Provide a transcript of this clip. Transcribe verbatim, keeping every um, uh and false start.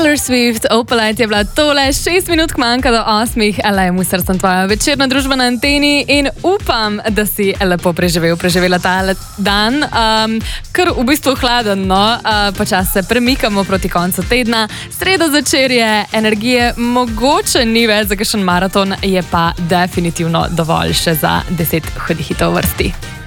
Taylor Swift, Opalite je bila tole, šest minut manjka do osmih, Elej Musar sem tvoja večerna družba na anteni in upam, da si lepo preživel, preživela ta dan, um, ker v bistvu hladen, no, uh, počas se premikamo proti koncu tedna, sredo zvečer je, energije mogoče ni več za kakšen maraton, je pa definitivno dovolj še za deset hudih hitov v vrsti.